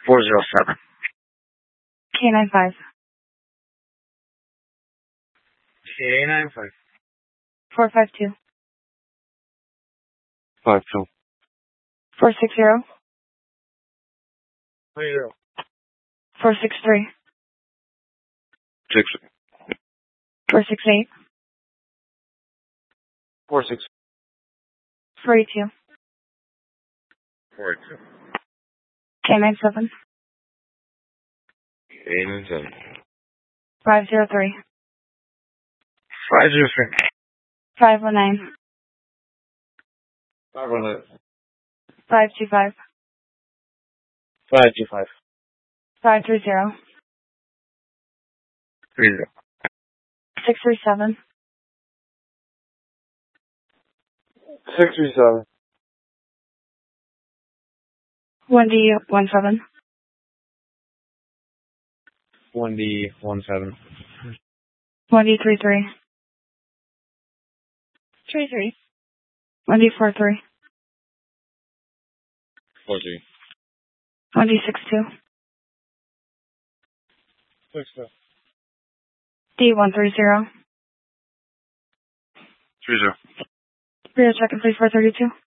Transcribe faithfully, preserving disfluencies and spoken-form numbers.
four zero seven. K nine five. K nine five. four five two. Five two. four six zero. Three zero. four six three. Six. four six eight. Four six. four eight two. Four two. K nine seven. K nine seven. five zero three. Five zero three. five one nine. Five one nine. five two five. Five two five. five three zero. Three zero. six three seven. Six three seven. one D one seven. One D one seven. one D three three. three three. one D four three. Four three. one D six two. Six two. D one three zero. Three zero. Rear check and please four thirty two.